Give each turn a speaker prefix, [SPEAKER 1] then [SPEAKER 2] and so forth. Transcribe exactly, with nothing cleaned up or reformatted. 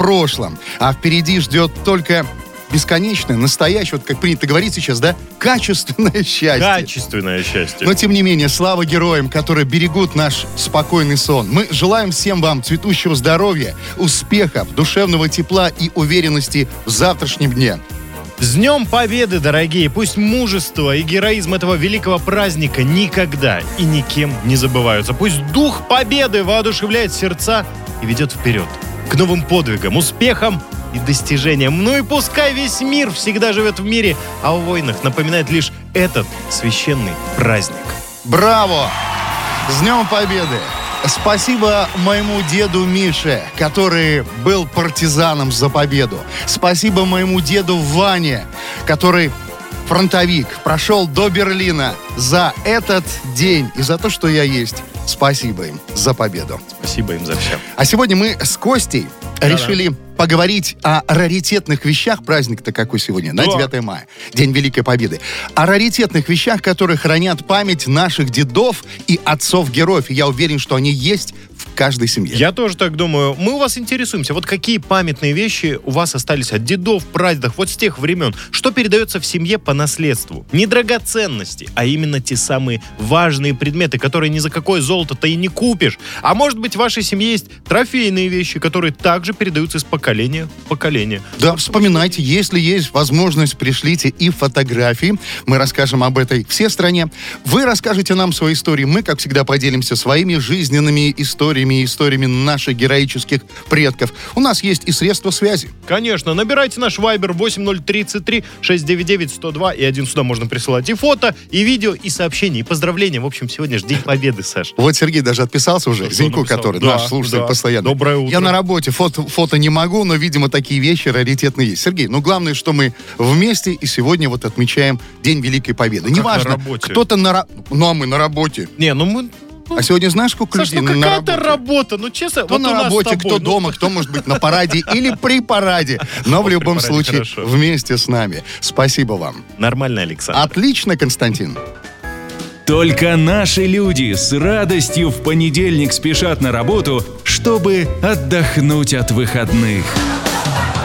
[SPEAKER 1] прошлом. А впереди ждет только бесконечное, настоящее, вот как принято говорить сейчас, да, качественное счастье.
[SPEAKER 2] Качественное счастье.
[SPEAKER 1] Но, тем не менее, слава героям, которые берегут наш спокойный сон. Мы желаем всем вам цветущего здоровья, успехов, душевного тепла и уверенности в завтрашнем дне.
[SPEAKER 2] С Днем Победы, дорогие! Пусть мужество и героизм этого великого праздника никогда и никем не забываются. Пусть дух победы воодушевляет сердца и ведет вперед. К новым подвигам, успехам и достижениям. Ну и пускай весь мир всегда живет в мире, а о войнах напоминает лишь этот священный праздник.
[SPEAKER 1] Браво! С Днем Победы! Спасибо моему деду Мише, который был партизаном за победу. Спасибо моему деду Ване, который фронтовик, прошел до Берлина за этот день и за то, что я есть. Спасибо им за победу.
[SPEAKER 2] Спасибо им за все.
[SPEAKER 1] А сегодня мы с Костей Да-да. решили поговорить о раритетных вещах. Праздник-то какой сегодня? На девятое мая. День Великой Победы. О раритетных вещах, которые хранят память наших дедов и отцов-героев. И я уверен, что они есть в каждой семье.
[SPEAKER 2] Я тоже так думаю. Мы у вас интересуемся. Вот какие памятные вещи у вас остались от дедов, прадедов, вот с тех времен? Что передается в семье по наследству? Не драгоценности, а именно те самые важные предметы, которые ни за какое золото-то и не купишь. А может быть, в вашей семье есть трофейные вещи, которые также передаются из поколения в поколение.
[SPEAKER 1] Да, вспоминайте, если есть возможность, пришлите и фотографии. Мы расскажем об этой всей стране. Вы расскажете нам свои истории. Мы, как всегда, поделимся своими жизненными историями и историями наших героических предков. У нас есть и средства связи.
[SPEAKER 2] Конечно, набирайте наш Viber восемь ноль тридцать три шестьсот девяносто девять сто два, и один сюда можно присылать и фото, и видео, и сообщения, и поздравления. В общем, сегодня же День Победы, Саш.
[SPEAKER 1] Вот Сергей даже отписался уже,
[SPEAKER 2] Что,
[SPEAKER 1] Зиньку,
[SPEAKER 2] написал?
[SPEAKER 1] который
[SPEAKER 2] Да,
[SPEAKER 1] наш слушатель
[SPEAKER 2] да.
[SPEAKER 1] постоянно.
[SPEAKER 2] Доброе утро.
[SPEAKER 1] Я на работе, фото, фото не могу, но, видимо, такие вещи раритетные есть. Сергей, ну главное, что мы вместе и сегодня вот отмечаем День Великой Победы.
[SPEAKER 2] Как
[SPEAKER 1] Неважно,
[SPEAKER 2] на работе?
[SPEAKER 1] кто-то на работе. Ну, а мы на работе.
[SPEAKER 2] Не, ну мы...
[SPEAKER 1] А сегодня знаешь, сколько
[SPEAKER 2] Саш,
[SPEAKER 1] людей
[SPEAKER 2] ну
[SPEAKER 1] на
[SPEAKER 2] какая-то
[SPEAKER 1] работе?
[SPEAKER 2] работа, ну честно.
[SPEAKER 1] Кто
[SPEAKER 2] вот
[SPEAKER 1] на
[SPEAKER 2] у нас
[SPEAKER 1] работе,
[SPEAKER 2] с тобой,
[SPEAKER 1] кто
[SPEAKER 2] ну...
[SPEAKER 1] дома, кто, может быть, на параде или при параде. Но в
[SPEAKER 2] При
[SPEAKER 1] любом
[SPEAKER 2] параде
[SPEAKER 1] случае
[SPEAKER 2] хорошо.
[SPEAKER 1] вместе с нами. Спасибо вам.
[SPEAKER 2] Нормально, Александр.
[SPEAKER 1] Отлично, Константин.
[SPEAKER 3] Только наши люди с радостью в понедельник спешат на работу, чтобы отдохнуть от выходных.